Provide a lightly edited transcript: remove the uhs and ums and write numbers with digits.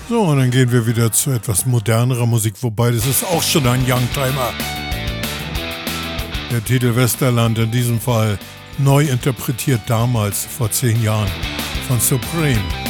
So, und dann gehen wir wieder zu etwas modernerer Musik, wobei das ist auch schon ein Youngtimer. Der Titel Westerland in diesem Fall neu interpretiert damals, vor 10 Jahren, von Supreme.